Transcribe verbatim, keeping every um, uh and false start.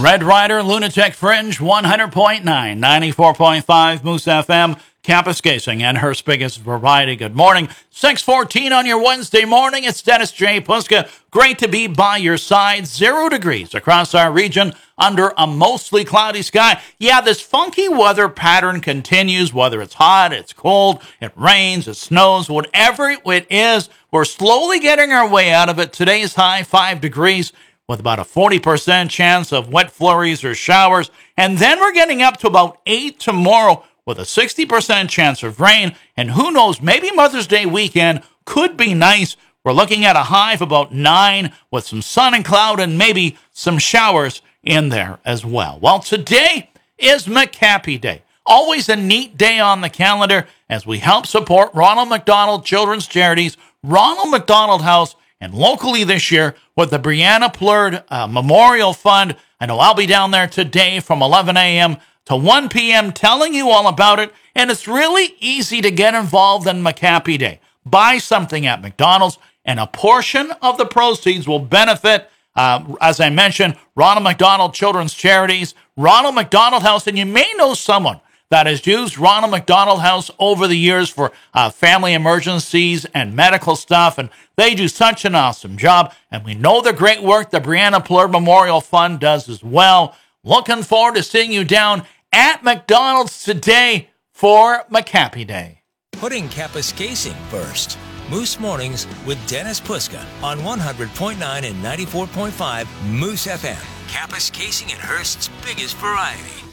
Red Rider, Lunatic Fringe, one hundred point nine, ninety-four point five, Moose F M, Campus Casing, and Hearst's biggest variety. Good morning. six fourteen on your Wednesday morning. It's Dennis J. Puska. Great to be by your side. Zero degrees across our region under a mostly cloudy sky. Yeah, this funky weather pattern continues, whether it's hot, it's cold, it rains, it snows, whatever it is. We're slowly getting our way out of it. Today's high, five degrees. With about a forty percent chance of wet flurries or showers. And then we're getting up to about eight tomorrow with a sixty percent chance of rain. And who knows, maybe Mother's Day weekend could be nice. We're looking at a high of about nine with some sun and cloud and maybe some showers in there as well. Well, today is McHappy Day. Always a neat day on the calendar as we help support Ronald McDonald Children's Charities, Ronald McDonald House, and locally this year with the Brianna Plurd uh, Memorial Fund. I know I'll be down there today from eleven a.m. to one p.m. telling you all about it. And it's really easy to get involved in McHappy Day. Buy something at McDonald's, and a portion of the proceeds will benefit, uh, as I mentioned, Ronald McDonald Children's Charities, Ronald McDonald House, and you may know someone that has used Ronald McDonald House over the years for uh, family emergencies and medical stuff, and they do such an awesome job, and we know the great work the Brianna Plurd Memorial Fund does as well. Looking forward to seeing you down at McDonald's today for McHappy Day. Putting Campus Casing first. Moose Mornings with Dennis Puska on one hundred point nine and ninety-four point five Moose F M. Campus Casing and Hearst's biggest variety.